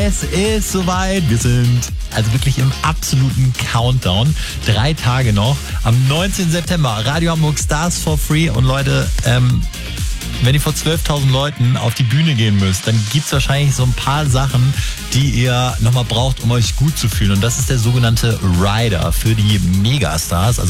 Es ist soweit. Wir sind also wirklich im absoluten Countdown. 3 Tage noch. Am 19. September. Radio Hamburg Stars for Free. Und Leute, wenn ihr vor 12.000 Leuten auf die Bühne gehen müsst, dann gibt's wahrscheinlich so ein paar Sachen, die ihr nochmal braucht, um euch gut zu fühlen. Und das ist der sogenannte Rider für die Megastars. Also